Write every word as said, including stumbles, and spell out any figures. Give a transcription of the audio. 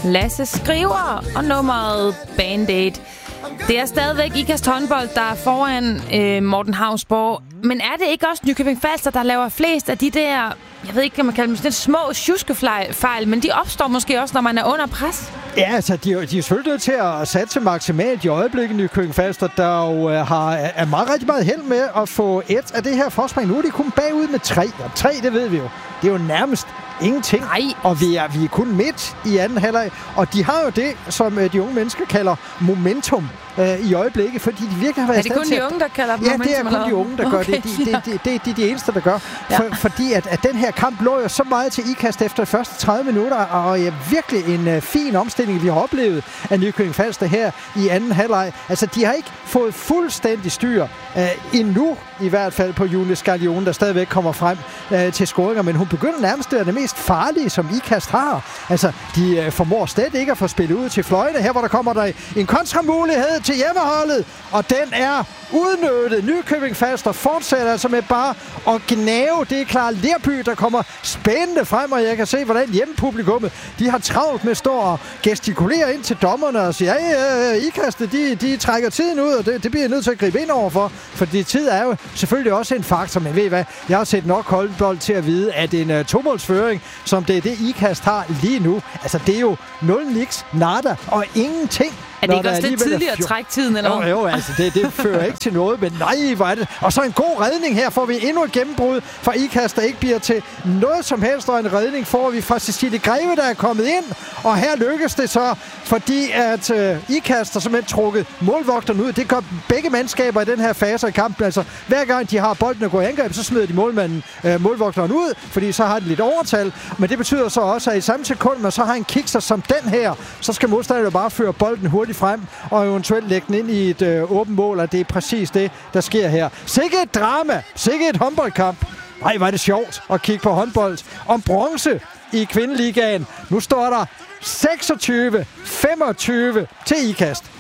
Lasse Skriver og nummeret Band-Aid. Det er stadigvæk Ikast håndbold, der er foran øh, Morten Hausborg. Men er det ikke også Nykøbing Falster, der laver flest af de der, jeg ved ikke, om man kalder dem sådan små tjuskefejl, men de opstår måske også, når man er under pres? Ja, altså, de, de er selvfølgelig nødt til at satse maksimalt i øjeblikket, Nykøbing Falster, der jo øh, har, er meget rigtig meget held med at få et af det her forspring. Nu er de kun bagud med tre, og tre, det ved vi jo. Det er jo nærmest ingenting. Nej. Og vi er, vi er kun midt i anden halvleg. Og de har jo det, som øh, de unge mennesker kalder momentum øh, i øjeblikket, fordi de virkelig har været Er det kun de unge, der kalder ja, momentum? Ja, det er kun de unge, der gør okay, det. Det de, de, de, de, de er de eneste, der gør. Ja. For, fordi at, at den her kamp lå jo så meget til Ikast efter de første tredive minutter, og ja, virkelig en uh, fin omstilling, vi har oplevet af Nykøbing Falster her i anden halvleg. Altså, de har ikke fået fuldstændig styr uh, endnu, i hvert fald på Julie Skarlione, der stadigvæk kommer frem uh, til scoringer, men hun begynder nærmest at være det mest farlige, som Ikast har. Altså, de uh, formår slet ikke at få spillet ud til fløjene. Her, hvor der kommer der en kontramulighed til hjemmeholdet, og den er udnyttet. Nykøbing Falster fortsætter altså med bare at gnave. Det er Clara Lerby, der kommer spændende frem, og jeg kan se, hvordan hjemmepublikummet, de har travlt med at stå og gestikulere ind til dommerne og sige, ja, ja, Ikastet, de, de trækker tiden ud, og det, det bliver jeg nødt til at gribe ind overfor, fordi tid er jo selvfølgelig også en faktor, men ved I hvad, jeg har set nok holdbold til at vide, at en uh, tomålsføring, som det er det Ikast har lige nu, altså det er jo nul niks, nada og ingenting. Er det ikke også lidt tidligere at trække tiden, eller hvad? Jo, jo, altså det, det fører ikke til noget, men nej, hvor er det. Og så en god redning her, får vi endnu et gennembrud fra Ikast, der ikke bliver til noget som helst, og en redning får vi fra Cecilie Greve, der er kommet ind. Og her lykkes det så, fordi at uh, Ikast har simpelthen trukket målvogteren ud. Det gør begge mandskaber i den her fase af kampen. Altså hver gang de har bolden og går i angreb, så smider de målmanden, uh, målvogteren ud, fordi så har de lidt overtal. Men det betyder så også, at i samme sekund, man så har en kikser som den her, så skal modstanderne bare føre bolden hurtigt frem og eventuelt lægge den ind i et øh, åbent mål, og det er præcis det, der sker her. Sikke et drama! Sikke et håndboldkamp! Nej, var det sjovt at kigge på håndbold om bronze i kvindeligaen. Nu står der seksogtyve femogtyve til Ikast.